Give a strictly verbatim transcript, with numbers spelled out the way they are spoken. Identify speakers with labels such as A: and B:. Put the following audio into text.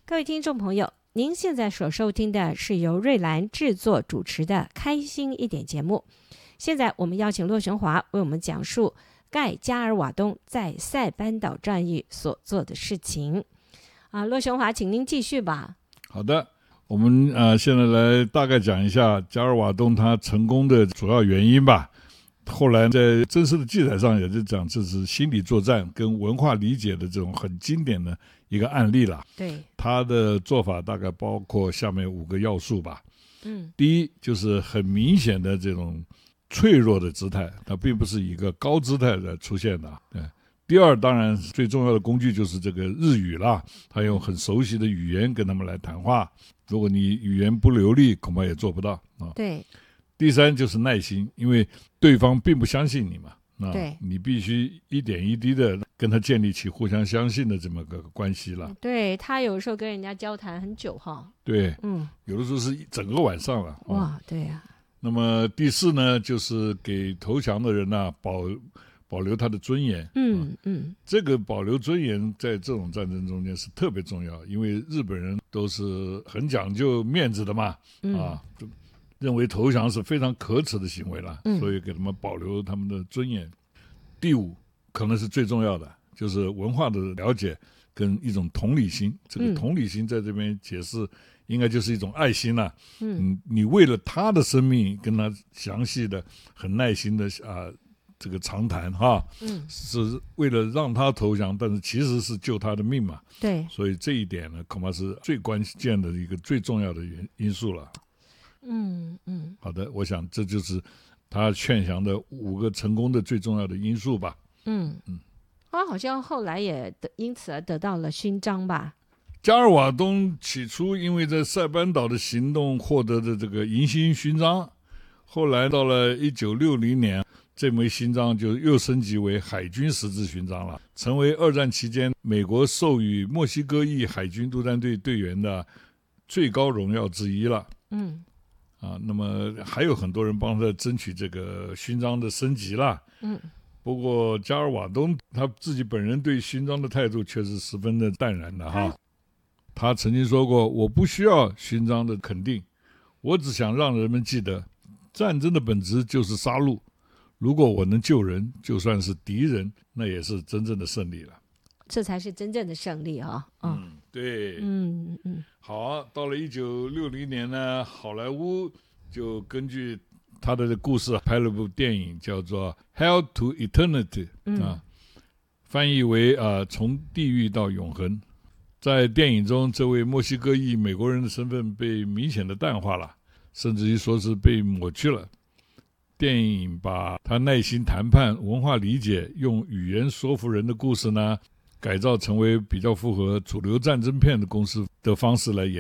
A: 各位听众朋友，您现在所收听的是由瑞兰制作主持的《开心一点》节目。现在我们邀请骆雄华为我们讲述盖加尔瓦东在塞班岛战役所做的事情。啊，骆雄华，请您继续吧。
B: 好的，我们呃现在来大概讲一下加尔瓦东他成功的主要原因吧。后来在正式的记载上也就讲，这是心理作战跟文化理解的这种很经典的一个案例了。
A: 对，
B: 他的做法大概包括下面五个要素吧。
A: 嗯，
B: 第一就是很明显的这种脆弱的姿态，它并不是一个高姿态的出现的。对。第二，当然最重要的工具就是这个日语啦，他用很熟悉的语言跟他们来谈话。如果你语言不流利，恐怕也做不到啊。
A: 对。
B: 第三就是耐心，因为对方并不相信你嘛，啊，
A: 对，
B: 你必须一点一滴的跟他建立起互相相信的这么个关系了。
A: 对，他有时候跟人家交谈很久哈。
B: 对，
A: 嗯，
B: 有的时候是整个晚上了。
A: 哇，啊，对呀。
B: 那么第四呢，就是给投降的人呢、啊、保保留他的尊严。
A: 嗯、
B: 啊、
A: 嗯，
B: 这个保留尊严在这种战争中间是特别重要，因为日本人都是很讲究面子的嘛，
A: 嗯、
B: 啊。认为投降是非常可耻的行为了，
A: 嗯、
B: 所以给他们保留他们的尊严。第五，可能是最重要的，就是文化的了解跟一种同理心。这个同理心在这边解释，应该就是一种爱心了。嗯，你为了他的生命跟他详细的、很耐心的啊，这个长谈哈，嗯，是为了让他投降，但是其实是救他的命嘛。
A: 对，
B: 所以这一点呢，恐怕是最关键的一个最重要的因素了。
A: 嗯嗯，
B: 好的，我想这就是他劝降的五个成功的最重要的因素吧。
A: 嗯嗯，他好像后来也得因此而得到了勋章吧。
B: 加尔瓦东起初因为在塞班岛的行动获得的这个银星勋章，后来到了一九六零年，这枚勋章就又升级为海军十字勋章了，成为二战期间美国授予墨西哥裔海军陆战队队员的最高荣耀之一了。嗯。啊，那么还有很多人帮他争取这个勋章的升级啦。嗯，不过加尔瓦东他自己本人对勋章的态度却是十分的淡然的哈。他曾经说过：“我不需要勋章的肯定，我只想让人们记得，战争的本质就是杀戮。如果我能救人，就算是敌人，那也是真正的胜利了。”
A: 这才是真正的胜利啊！
B: 嗯，嗯对，嗯嗯，好，到了一九六零年呢，好莱坞就根据他的故事拍了部电影，叫做《Hell to Eternity》
A: 嗯、
B: 啊，翻译为啊从地狱到永恒。在电影中，这位墨西哥裔美国人的身份被明显的淡化了，甚至于说是被抹去了。电影把他耐心谈判、文化理解、用语言说服人的故事呢，改造成为比较符合主流战争片的公式的方式来演